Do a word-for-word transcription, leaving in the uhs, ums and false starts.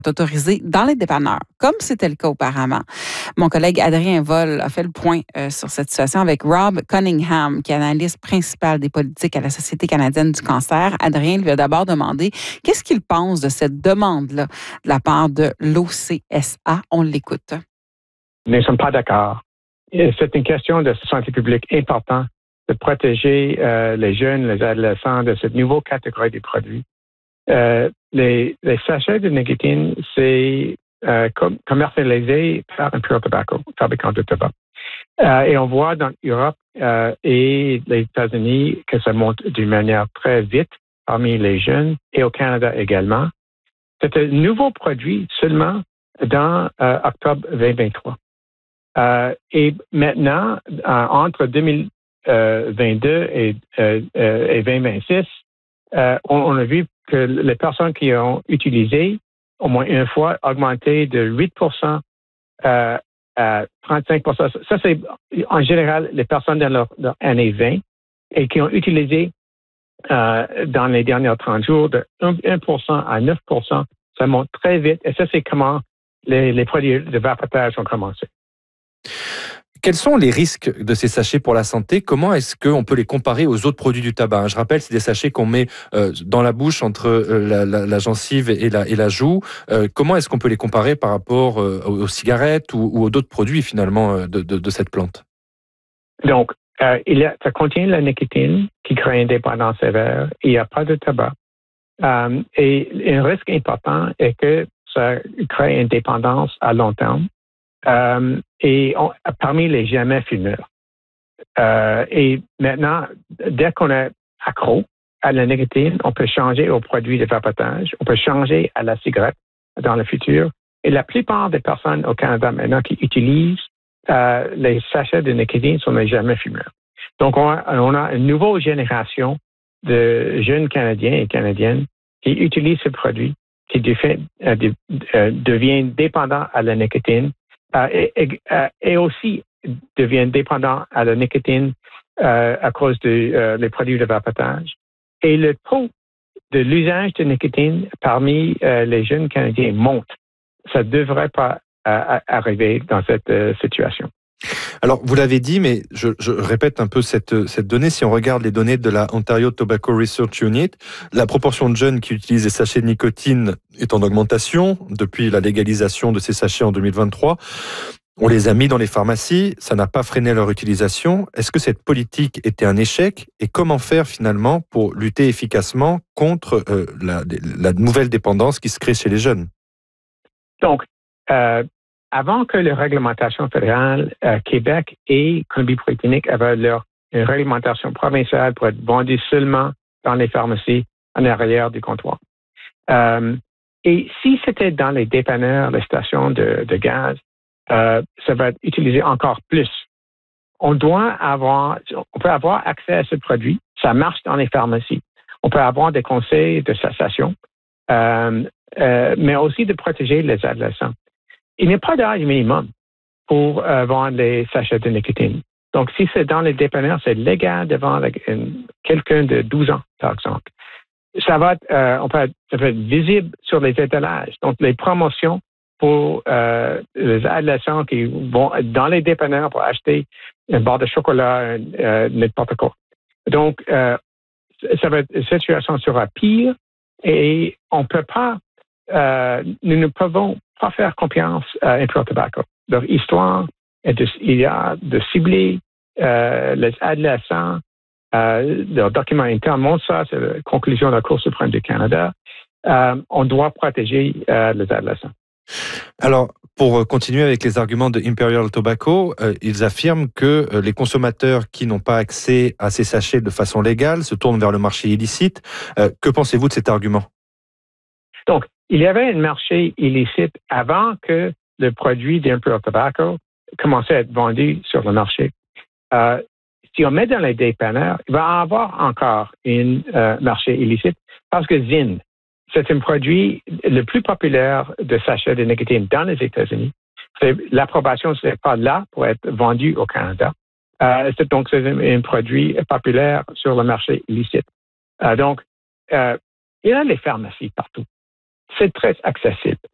autorisé dans les dépanneurs, comme c'était le cas auparavant. Mon collègue Adrien Vol a fait le point euh, sur cette situation avec Rob Cunningham, qui est analyste principal des politiques à la Société canadienne du cancer. Adrien lui a d'abord demandé qu'est-ce qu'il pense de cette demande-là de la part de l'O C S A. On l'écoute. Nous ne sommes pas d'accord. C'est une question de santé publique importante de protéger euh, les jeunes, les adolescents de cette nouvelle catégorie de produits. Euh, les, les sachets de nicotine, c'est euh, com- commercialisé par Imperial Tobacco, fabricant de tabac. Euh, et on voit dans l'Europe euh, et les États-Unis que ça monte d'une manière très vite parmi les jeunes et au Canada également. C'est un nouveau produit seulement dans euh, octobre vingt vingt-trois. Euh, et maintenant, euh, entre deux mille vingt-deux et, euh, et vingt vingt-six, euh, on, on a vu que les personnes qui ont utilisé au moins une fois augmenté de huit pour cent euh, à trente-cinq pour cent. Ça, c'est en général les personnes dans leur, leur année vingt et qui ont utilisé euh, dans les derniers trente jours de un pour cent à neuf pour cent. Ça monte très vite et ça, c'est comment les, les produits de vapotage ont commencé. Quels sont les risques de ces sachets pour la santé? Comment est-ce qu'on peut les comparer aux autres produits du tabac? Je rappelle, c'est des sachets qu'on met euh, dans la bouche entre euh, la, la, la gencive et la, et la joue. Euh, comment est-ce qu'on peut les comparer par rapport euh, aux cigarettes ou, ou aux d'autres produits finalement de, de, de cette plante? Donc, euh, il y a, ça contient la nicotine qui crée une dépendance sévère. Il n'y a pas de tabac. Euh, et un risque important est que ça crée une dépendance à long terme. Euh, et on, parmi les jamais fumeurs. Euh, et maintenant, dès qu'on est accro à la nicotine, on peut changer aux produits de vapotage, on peut changer à la cigarette dans le futur. Et la plupart des personnes au Canada maintenant qui utilisent euh, les sachets de nicotine sont les jamais fumeurs. Donc, on a, on a une nouvelle génération de jeunes Canadiens et Canadiennes qui utilisent ce produit, qui devient, euh, de, euh, deviennent dépendants à la nicotine. Euh, et, et, euh, et aussi deviennent dépendants à la nicotine euh, à cause des euh, les produits de vapotage. Et le taux de l'usage de nicotine parmi euh, les jeunes Canadiens monte. Ça ne devrait pas euh, arriver dans cette euh, situation. Alors, vous l'avez dit, mais je, je répète un peu cette, cette donnée. Si on regarde les données de la Ontario Tobacco Research Unit, la proportion de jeunes qui utilisent des sachets de nicotine est en augmentation depuis la légalisation de ces sachets en deux mille vingt-trois. On les a mis dans les pharmacies, ça n'a pas freiné leur utilisation. Est-ce que cette politique était un échec? Et comment faire finalement pour lutter efficacement contre euh, la, la nouvelle dépendance qui se crée chez les jeunes? Donc, euh, avant que la réglementation fédérale, euh, Québec et Colombie-Britannique avaient leur une réglementation provinciale pour être vendue seulement dans les pharmacies en arrière du comptoir. Euh, et si c'était dans les dépanneurs, les stations de, de gaz, euh, ça va être utilisé encore plus. On doit avoir, on peut avoir accès à ce produit. Ça marche dans les pharmacies. On peut avoir des conseils de cessation, euh, euh, mais aussi de protéger les adolescents. Il n'y a pas d'âge minimum pour euh, vendre les sachets de nicotine. Donc, si c'est dans les dépanneurs, c'est légal de vendre une, quelqu'un de douze ans, par exemple. Ça va être, euh, on peut être, ça peut être visible sur les étalages. Donc, les promotions pour euh, les adolescents qui vont dans les dépanneurs pour acheter une barre de chocolat, euh, n'importe quoi. Donc, euh, ça va être, la situation sera pire et on peut pas, euh, nous ne pouvons pas faire confiance à Imperial Tobacco. Leur histoire est de, il y a de cibler euh, les adolescents. Euh, leur document interne montre ça, c'est la conclusion de la Cour suprême du Canada. Euh, on doit protéger euh, les adolescents. Alors, pour continuer avec les arguments de Imperial Tobacco, euh, ils affirment que euh, les consommateurs qui n'ont pas accès à ces sachets de façon légale se tournent vers le marché illicite. Euh, que pensez-vous de cet argument? Donc, il y avait un marché illicite avant que le produit d'Imperial Tobacco commençait à être vendu sur le marché. Euh, si on met dans les dépanneurs, il va y avoir encore un euh, marché illicite parce que Zyn, c'est un produit le plus populaire de sachets de nicotine dans les États-Unis. C'est, l'approbation n'est pas là pour être vendu au Canada. Euh, c'est, donc, c'est un, un produit populaire sur le marché illicite. Euh, donc, euh, il y a les pharmacies partout. C'est très accessible.